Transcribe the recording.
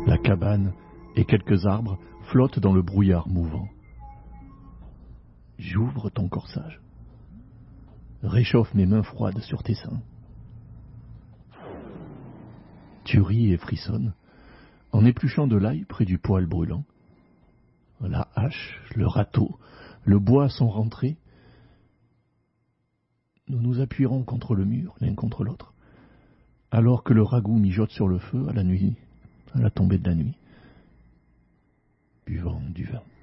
La cabane et quelques arbres flottent dans le brouillard mouvant. J'ouvre ton corsage. Réchauffe mes mains froides sur tes seins. Tu ris et frissonnes, en épluchant de l'ail près du poêle brûlant. La hache, le râteau, le bois sont rentrés. Nous nous appuierons contre le mur, l'un contre l'autre, alors que le ragoût mijote sur le feu à la nuit, à la tombée de la nuit, buvant du vin.